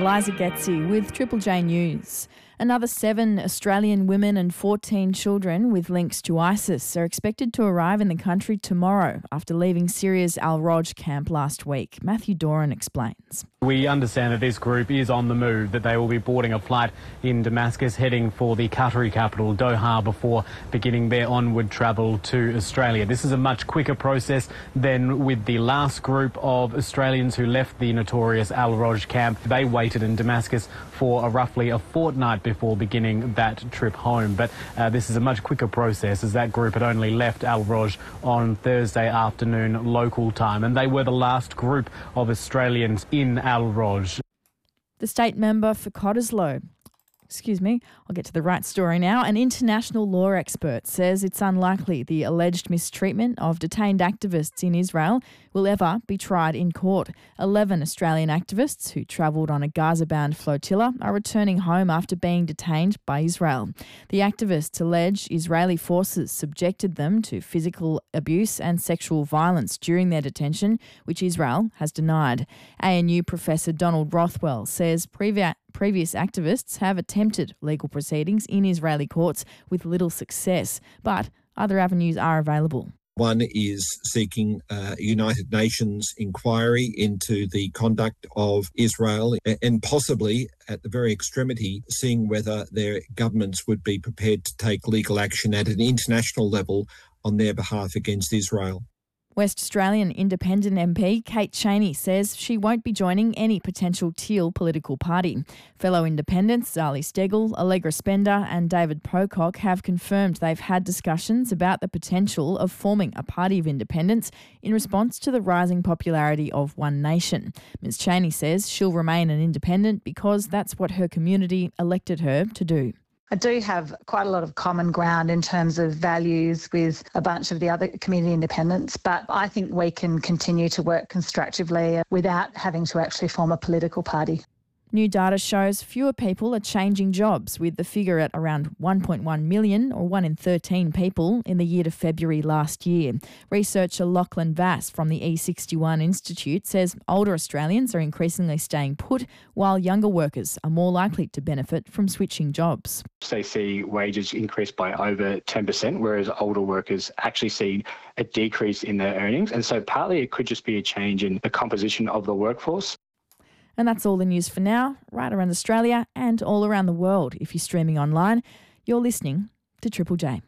Eliza Getzi with Triple J News. Another 7 Australian women and 14 children with links to ISIS are expected to arrive in the country tomorrow after leaving Syria's Al-Roj camp last week. Matthew Doran explains. We understand that this group is on the move, that they will be boarding a flight in Damascus heading for the Qatari capital, Doha, before beginning their onward travel to Australia. This is a much quicker process than with the last group of Australians who left the notorious Al-Roj camp. They waited in Damascus for roughly a fortnight before beginning that trip home. But this is a much quicker process, as that group had only left Al-Roj on Thursday afternoon local time, and they were the last group of Australians in Al-Roj. The state member for Cottesloe, I'll get to the right story now. An international law expert says it's unlikely the alleged mistreatment of detained activists in Israel will ever be tried in court. 11 Australian activists who travelled on a Gaza-bound flotilla are returning home after being detained by Israel. The activists allege Israeli forces subjected them to physical abuse and sexual violence during their detention, which Israel has denied. ANU Professor Donald Rothwell says previous activists have attempted legal proceedings in Israeli courts with little success, but other avenues are available. One is seeking a United Nations inquiry into the conduct of Israel and possibly, at the very extremity, seeing whether their governments would be prepared to take legal action at an international level on their behalf against Israel. West Australian Independent MP Kate Chaney says she won't be joining any potential Teal political party. Fellow independents Zali Steggall, Allegra Spender and David Pocock have confirmed they've had discussions about the potential of forming a party of independents in response to the rising popularity of One Nation. Ms Chaney says she'll remain an independent because that's what her community elected her to do. I do have quite a lot of common ground in terms of values with a bunch of the other community independents, but I think we can continue to work constructively without having to actually form a political party. New data shows fewer people are changing jobs, with the figure at around 1.1 million, or 1 in 13 people, in the year to February last year. Researcher Lachlan Vass from the E61 Institute says older Australians are increasingly staying put, while younger workers are more likely to benefit from switching jobs. They see wages increase by over 10%, whereas older workers actually see a decrease in their earnings. And so partly it could just be a change in the composition of the workforce. And that's all the news for now, right around Australia and all around the world. If you're streaming online, you're listening to Triple J.